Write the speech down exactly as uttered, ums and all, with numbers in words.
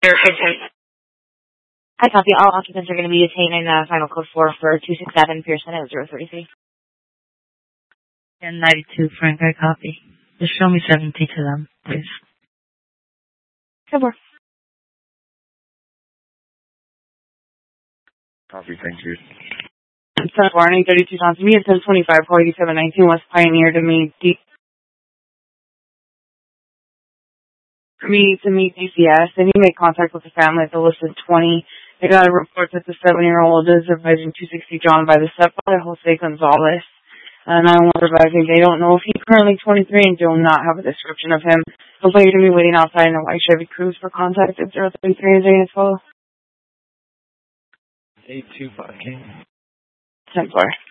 I copy. All occupants are going to be detained in uh, final code four for two six seven Pearson at zero three three. ten ninety-two, Frank, I copy. Just show me seventy to them, please. Good work. Copy, thank you. Senate Warning, thirty-two Johnson, me at ten twenty-five, four eighty-seven nineteen West Pioneer to meet D- me to meet D C S. They need to make contact with the family at the listed twenty. They got a report that the seven-year-old is advising two sixty John by the stepfather, Jose Gonzalez. And I wonder if I think they don't know if he's currently twenty-three and do not have a description of him. Looks like you're going to be waiting outside in a white Chevy Cruze for contact at zero three three. Is there any follow? eight two five K. ten four.